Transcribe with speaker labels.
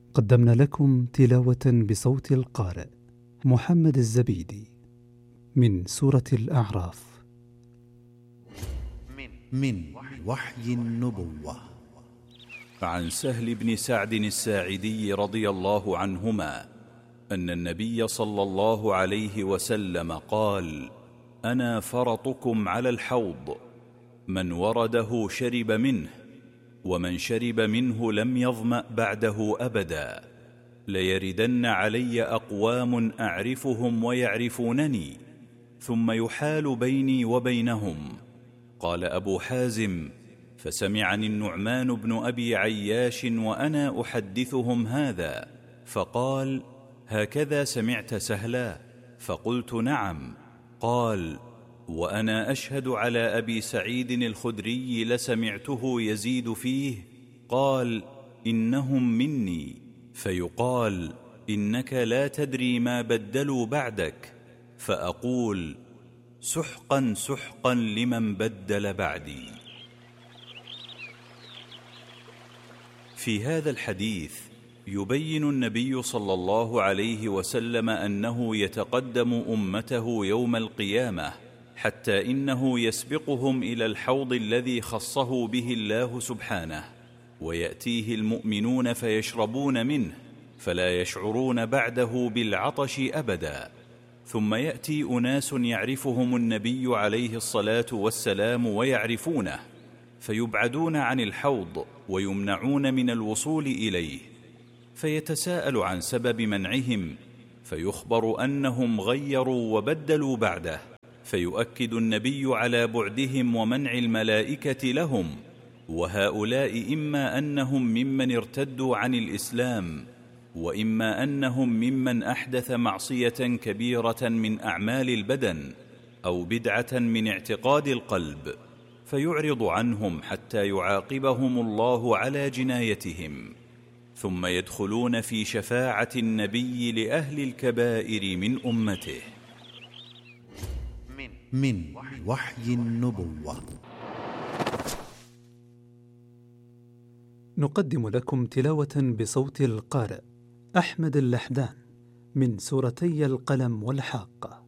Speaker 1: قدمنا لكم تلاوة بصوت القارئ محمد الزبيدي من سورة الأعراف
Speaker 2: من وحي النبوة.
Speaker 3: عن سهل بن سعد الساعدي رضي الله عنهما أن النبي صلى الله عليه وسلم قال: أنا فرطكم على الحوض، من ورده شرب منه، ومن شرب منه لم يظمأ بعده أبدا. ليردن علي أقوام أعرفهم ويعرفونني، ثم يحال بيني وبينهم. قال أبو حازم: فسمعني النعمان بن أبي عياش وأنا أحدثهم هذا، فقال: هكذا سمعت سهلا؟ فقلت: نعم. قال: وأنا أشهد على أبي سعيد الخدري لسمعته يزيد فيه. قال: إنهم مني، فيقال: إنك لا تدري ما بدلوا بعدك، فأقول: سحقا سحقا لمن بدل بعدي. في هذا الحديث يبين النبي صلى الله عليه وسلم أنه يتقدم أمته يوم القيامة، حتى إنه يسبقهم إلى الحوض الذي خصه به الله سبحانه، ويأتيه المؤمنون فيشربون منه فلا يشعرون بعده بالعطش أبدا. ثم يأتي أناس يعرفهم النبي عليه الصلاة والسلام ويعرفونه، فيبعدون عن الحوض ويمنعون من الوصول إليه، فيتساءل عن سبب منعهم، فيخبر أنهم غيروا وبدلوا بعده، فيؤكد النبي على بعدهم ومنع الملائكة لهم. وهؤلاء إما أنهم ممن ارتدوا عن الإسلام، وإما أنهم ممن أحدث معصية كبيرة من أعمال البدن أو بدعة من اعتقاد القلب، فيعرض عنهم حتى يعاقبهم الله على جنايتهم، ثم يدخلون في شفاعة النبي لأهل الكبائر من أمته.
Speaker 2: من وحي النبوة.
Speaker 1: نقدم لكم تلاوة بصوت القارئ أحمد اللحدان من سورتي القلم والحاقة.